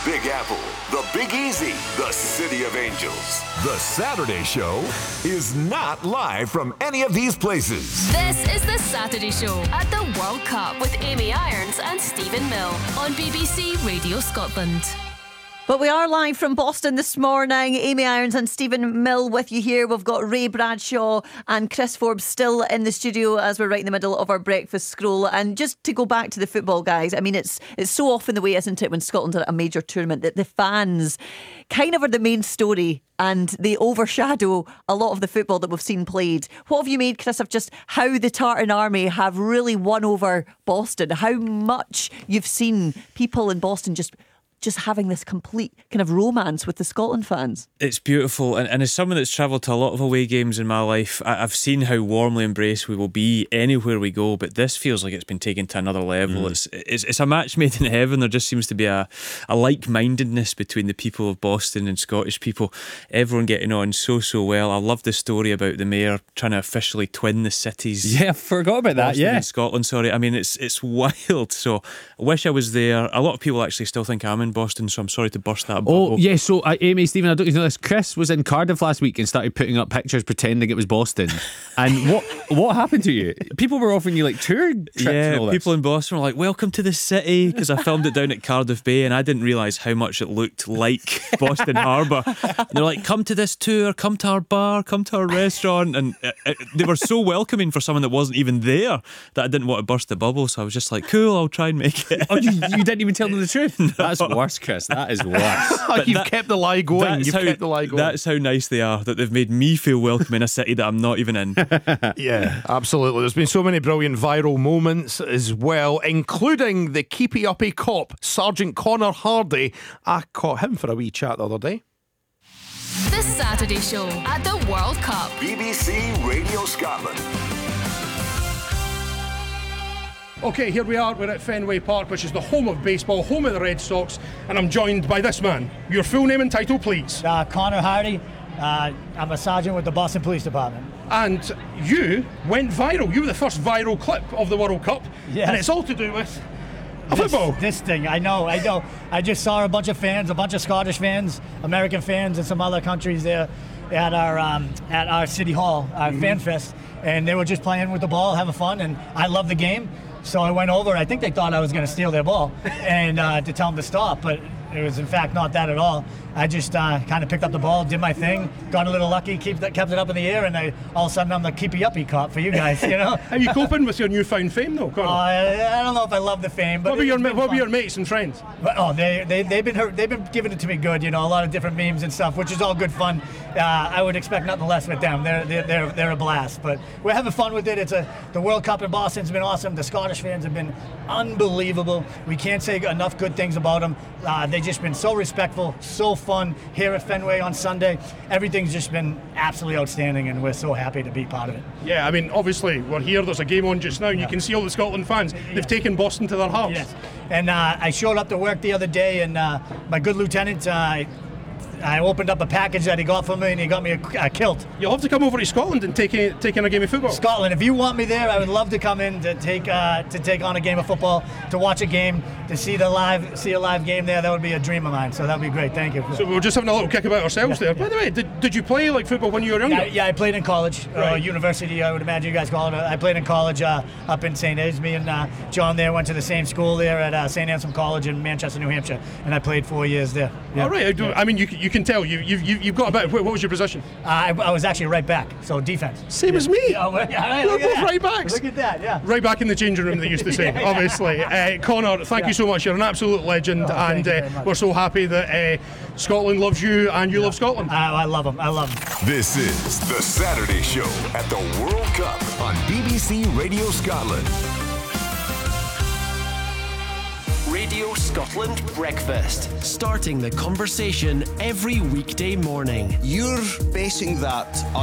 Big Apple, the Big Easy, the City of Angels. The Saturday Show is not live from any of these places. This is The Saturday Show at the World Cup with Amy Irons and Stephen Mill on BBC Radio Scotland. But we are live from Boston this morning. Amy Irons and Stephen Mill with you here. We've got Ray Bradshaw and Chris Forbes still in the studio as we're right in the middle of our breakfast scroll. And just to go back to the football, guys, I mean, it's so often the way, isn't it, when Scotland are at a major tournament, that the fans kind of are the main story and they overshadow a lot of the football that we've seen played. What have you made, Chris, of just how the Tartan Army have really won over Boston? How much you've seen people in Boston just having this complete kind of romance with the Scotland fans. It's beautiful, and as someone that's travelled to a lot of away games in my life, I've seen how warmly embraced we will be anywhere we go, but this feels like it's been taken to another level. It's a match made in heaven. There just seems to be a like-mindedness between the people of Boston and Scottish people, everyone getting on so well. I love the story about the mayor trying to officially twin the cities. Yeah, I forgot about that. Boston Yeah, and Scotland, sorry. I mean, it's wild. So I wish I was there. A lot of people actually still think I'm in Boston, so I'm sorry to burst that bubble. Oh, yeah, so Amy, Stephen, I don't know this. Chris was in Cardiff last week and started putting up pictures pretending it was Boston. And what happened to you? People were offering you like tour trips and all this. People in Boston were like, welcome to the city, because I filmed it down at Cardiff Bay and I didn't realise how much it looked like Boston Harbour. And they're like, come to this tour, come to our bar, come to our restaurant. And they were so welcoming for someone that wasn't even there that I didn't want to burst the bubble. So I was just like, cool, I'll try and make it. Oh, you didn't even tell them the truth? No. That's worse, Chris. That is worse. You've kept the lie going. That's how nice they are, that they've made me feel welcome in a city that I'm not even in. Yeah, absolutely. There's been so many brilliant viral moments as well, including the keepy uppy cop, Sergeant Connor Hardy. I caught him for a wee chat the other day. The Saturday Show at the World Cup. BBC Radio Scotland. Okay, here we are. We're at Fenway Park, which is the home of baseball, home of the Red Sox, and I'm joined by this man. Your full name and title, please. Connor Hardy. I'm a sergeant with the Boston Police Department. And you went viral. You were the first viral clip of the World Cup. Yes. And it's all to do with football. This thing, I know. I just saw a bunch of fans, a bunch of Scottish fans, American fans, and some other countries there at our City Hall, our Fan Fest, and they were just playing with the ball, having fun, and I love the game. So I went over. I think they thought I was going to steal their ball and to tell them to stop, but it was in fact not that at all. I just kind of picked up the ball, did my thing, got a little lucky, kept it up in the air, and all of a sudden I'm the keepy-uppy cop for you guys, you know. Are you coping with your newfound fame, though, Connor? I don't know if I love the fame, but what were your mates and friends? They've been giving it to me good, you know, a lot of different memes and stuff, which is all good fun. I would expect nothing less with them. They're a blast, but we're having fun with it. The World Cup in Boston's been awesome. The Scottish fans have been unbelievable. We can't say enough good things about them. They've just been so respectful, so fun here at Fenway on Sunday. Everything's just been absolutely outstanding, and we're so happy to be part of it. Yeah, I mean, obviously, we're here, there's a game on just now, and you can see all the Scotland fans. They've taken Boston to their hearts. Yes, and I showed up to work the other day, and my good lieutenant, I opened up a package that he got for me, and he got me a kilt. You'll have to come over to Scotland and take in a game of football. Scotland, if you want me there, I would love to come in to take on a game of football, to watch a game, to see a live game there. That would be a dream of mine. So that would be great. Thank you. So we were just having a little kick about ourselves there. By the way, did you play like football when you were younger? Yeah, I played in college, university. I would imagine you guys call it. I played in college up in St. A's. Me and John there went to the same school there at St. Anselm College in Manchester, New Hampshire, and I played 4 years there. Yeah. All right. I mean, you can tell you've got about. What was your position? I was actually right back, so defense. Same as me. Oh, we're both right backs. Look at that. Yeah. Right back in the changing room, they used to say. Obviously, Connor, thank you so much. You're an absolute legend, and we're so happy that Scotland loves you and you love Scotland. I love them. This is The Saturday Show at the World Cup on BBC Radio Scotland. Radio Scotland Breakfast. Starting the conversation every weekday morning. You're basing that on